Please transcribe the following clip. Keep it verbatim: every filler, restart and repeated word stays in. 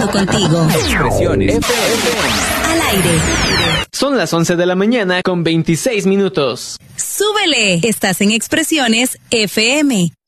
contigo. Expresiones F M. Al aire. Son las once de la mañana con veintiséis minutos. Súbele. Estás en Expresiones F M.